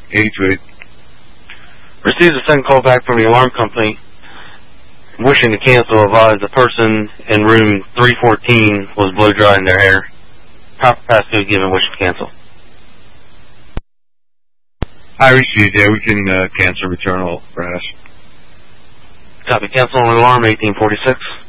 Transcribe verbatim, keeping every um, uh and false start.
eight two eight. Received a sudden call back from the alarm company wishing to cancel. Advised the person in room three fourteen was blow drying their hair. Proper pass to given, wishing to cancel. I received it. We can uh, cancel return all brass. Copy. Cancel on alarm eighteen forty-six.